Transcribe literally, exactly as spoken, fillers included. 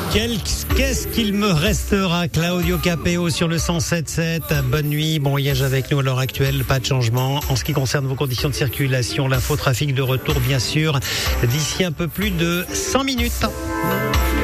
Qu'est-ce qu'il me restera? Claudio Capéo sur le cent sept sept. Bonne nuit, bon voyage avec nous à l'heure actuelle, pas de changement. En ce qui concerne vos conditions de circulation, l'infotrafic de retour bien sûr d'ici un peu plus de cent minutes.